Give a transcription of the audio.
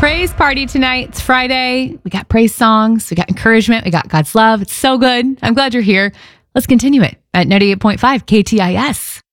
praise party tonight. It's Friday. We got praise songs. We got encouragement. We got God's love. It's so good. I'm glad you're here. Let's continue it at 98.5 KTIS.